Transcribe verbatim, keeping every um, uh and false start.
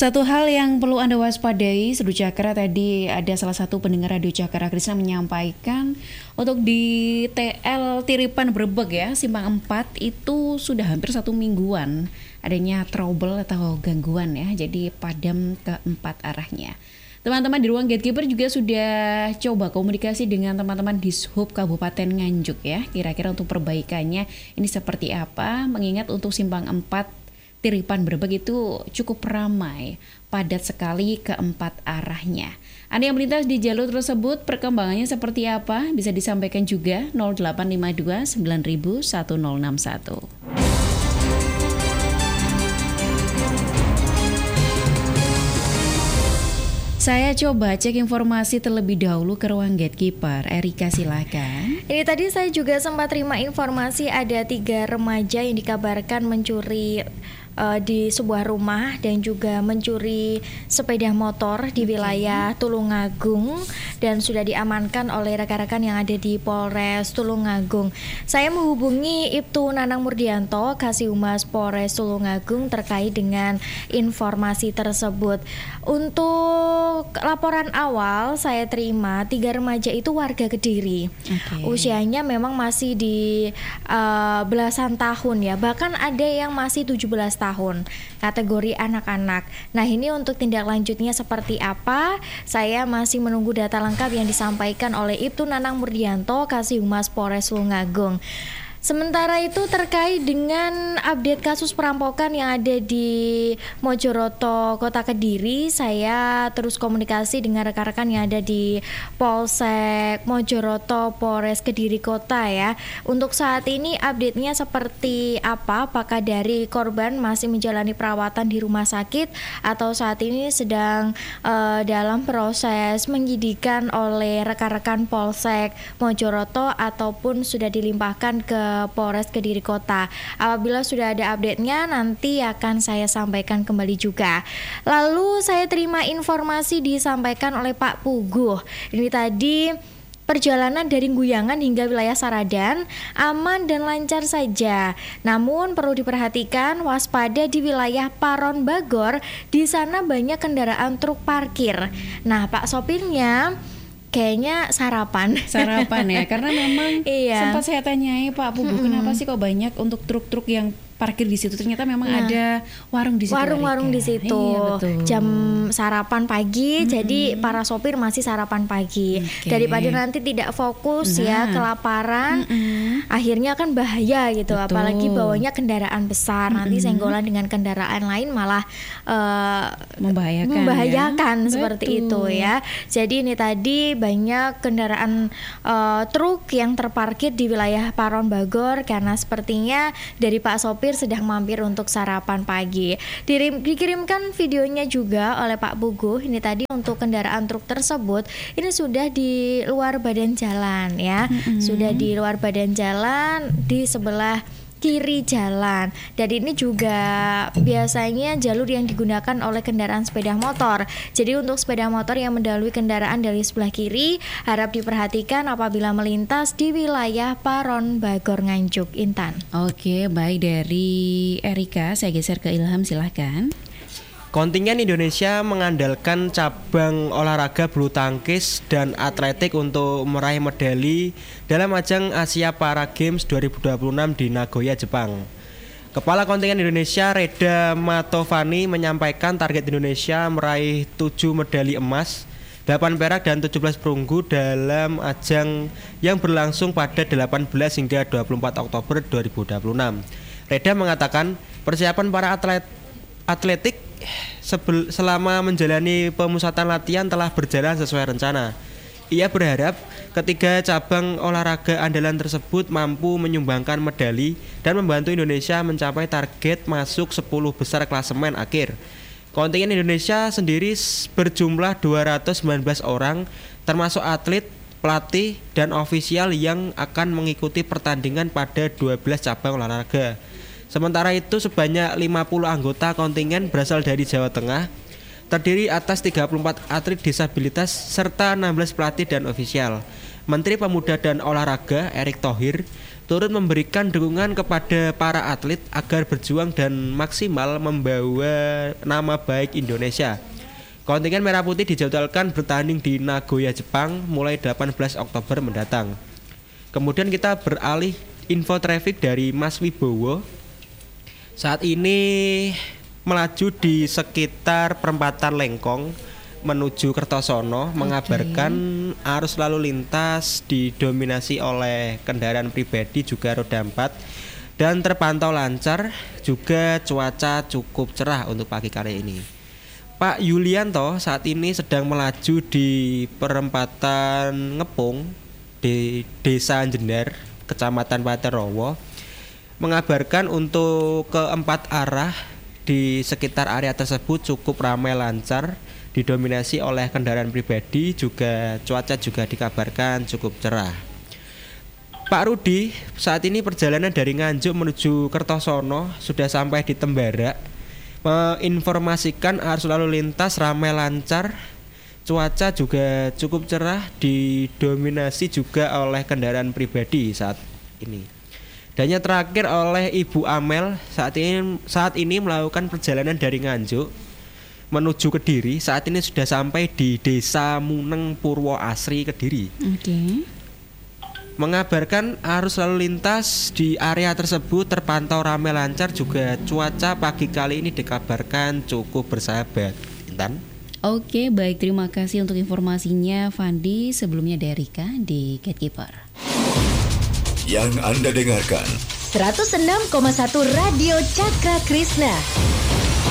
Satu hal yang perlu Anda waspadai, Sedu Cakra, tadi ada salah satu pendengar Radio Cakra Krisna menyampaikan untuk di T L Tiripan Brebek ya, Simpang empat itu sudah hampir satu mingguan adanya trouble atau gangguan ya, jadi padam ke empat arahnya. Teman-teman di ruang gatekeeper juga sudah coba komunikasi dengan teman-teman di Dishub Kabupaten Nganjuk ya, kira-kira untuk perbaikannya ini seperti apa, mengingat untuk Simpang empat Tiripan Brebek itu cukup ramai, padat sekali keempat arahnya. Anda yang melintas di jalur tersebut, perkembangannya seperti apa? Bisa disampaikan juga nol delapan lima dua sembilan nol nol satu nol enam satu. Saya coba cek informasi terlebih dahulu ke ruang gatekeeper. Erika, silakan. Ini tadi saya juga sempat terima informasi ada tiga remaja yang dikabarkan mencuri uh, di sebuah rumah dan juga mencuri sepeda motor di wilayah Tulungagung dan sudah diamankan oleh rekan-rekan yang ada di Polres Tulungagung. Saya menghubungi Ibtu Nanang Murdianto, Kasih Humas Polres Tulungagung terkait dengan informasi tersebut. Untuk laporan awal saya terima, tiga remaja itu warga Kediri. Okay. Usianya memang masih di uh, belasan tahun ya, bahkan ada yang masih tujuh belas tahun, kategori anak-anak. Nah, ini untuk tindak lanjutnya seperti apa? Saya masih menunggu data lengkap yang disampaikan oleh Ibtu Nanang Murdianto, Kasih Humas Polres Tulungagung. Sementara itu terkait dengan update kasus perampokan yang ada di Mojoroto, Kota Kediri, saya terus komunikasi dengan rekan-rekan yang ada di Polsek Mojoroto, Polres Kediri Kota ya. Untuk saat ini update-nya seperti apa? Apakah dari korban masih menjalani perawatan di rumah sakit atau saat ini sedang uh, dalam proses penyidikan oleh rekan-rekan Polsek Mojoroto ataupun sudah dilimpahkan ke Polres Kediri Kota. Apabila sudah ada update-nya nanti akan saya sampaikan kembali juga. Lalu saya terima informasi disampaikan oleh Pak Puguh. Ini tadi perjalanan dari Guyangan hingga wilayah Saradan aman dan lancar saja. Namun perlu diperhatikan waspada di wilayah Paron Bagor, di sana banyak kendaraan truk parkir. Nah, Pak sopirnya kayaknya sarapan. Sarapan ya, karena memang iya. Sempat saya tanyai Pak Pugu, mm-hmm. kenapa sih kok banyak untuk truk-truk yang parkir di situ? Ternyata memang nah, ada warung di situ. Warung-warung di situ. Iya, jam sarapan pagi, mm-hmm. jadi para sopir masih sarapan pagi. Okay. Daripada nanti tidak fokus nah. ya, kelaparan, mm-hmm. akhirnya kan bahaya gitu. Betul. Apalagi bawanya kendaraan besar, mm-hmm. nanti senggolan dengan kendaraan lain malah uh, membahayakan. Membahayakan ya? seperti Betul. itu ya. Jadi ini tadi banyak kendaraan uh, truk yang terparkir di wilayah Paron Bagor karena sepertinya dari Pak sopir sedang mampir untuk sarapan pagi. Dirim, dikirimkan videonya juga oleh Pak Puguh. Ini tadi untuk kendaraan truk tersebut ini sudah di luar badan jalan ya, mm-hmm. sudah di luar badan jalan di sebelah kiri jalan. Dan ini juga biasanya jalur yang digunakan oleh kendaraan sepeda motor. Jadi untuk sepeda motor yang mendahului kendaraan dari sebelah kiri harap diperhatikan apabila melintas di wilayah Paron Bagor Nganjuk. Intan. Oke, baik, dari Erika saya geser ke Ilham, silahkan. Kontingen Indonesia mengandalkan cabang olahraga bulu tangkis dan atletik untuk meraih medali dalam ajang Asia Para Games dua ribu dua puluh enam di Nagoya, Jepang. Kepala kontingen Indonesia Reda Matovani menyampaikan target Indonesia meraih tujuh medali emas, delapan perak dan tujuh belas perunggu dalam ajang yang berlangsung pada delapan belas hingga dua puluh empat Oktober dua ribu dua puluh enam. Reda mengatakan persiapan para atlet atletik sebel, selama menjalani pemusatan latihan telah berjalan sesuai rencana. Ia berharap ketiga cabang olahraga andalan tersebut mampu menyumbangkan medali dan membantu Indonesia mencapai target masuk sepuluh besar klasemen akhir. Kontingen Indonesia sendiri berjumlah dua ratus sembilan belas orang, termasuk atlet, pelatih, dan ofisial yang akan mengikuti pertandingan pada dua belas cabang olahraga. Sementara itu sebanyak lima puluh anggota kontingen berasal dari Jawa Tengah, terdiri atas tiga puluh empat atlet disabilitas serta enam belas pelatih dan ofisial. Menteri Pemuda dan Olahraga Erick Thohir turut memberikan dukungan kepada para atlet agar berjuang dan maksimal membawa nama baik Indonesia. Kontingen Merah Putih dijadwalkan bertanding di Nagoya, Jepang mulai delapan belas Oktober mendatang. Kemudian kita beralih info traffic dari Mas Wibowo. Saat ini melaju di sekitar perempatan Lengkong menuju Kertosono, okay. mengabarkan arus lalu lintas didominasi oleh kendaraan pribadi juga roda empat dan terpantau lancar, juga cuaca cukup cerah untuk pagi kali ini. Pak Yulianto saat ini sedang melaju di perempatan Ngepung di Desa Jenar, Kecamatan Paterowo, mengabarkan untuk keempat arah di sekitar area tersebut cukup ramai lancar, didominasi oleh kendaraan pribadi, juga cuaca juga dikabarkan cukup cerah. Pak Rudi, saat ini perjalanan dari Nganjuk menuju Kertosono sudah sampai di Tembara, menginformasikan arus lalu lintas ramai lancar, cuaca juga cukup cerah, didominasi juga oleh kendaraan pribadi saat ini. Dan yang terakhir oleh Ibu Amel saat ini saat ini melakukan perjalanan dari Nganjuk menuju Kediri, saat ini sudah sampai di Desa Muneng Purwo Asri, Kediri. Oke. Okay. Mengabarkan arus lalu lintas di area tersebut terpantau ramai lancar, juga cuaca pagi kali ini dikabarkan cukup bersahabat. Intan. Oke, baik, terima kasih untuk informasinya Fandi. Sebelumnya dari Rika di Gatekeeper. Yang Anda dengarkan seratus enam koma satu Radio Cakra Krishna.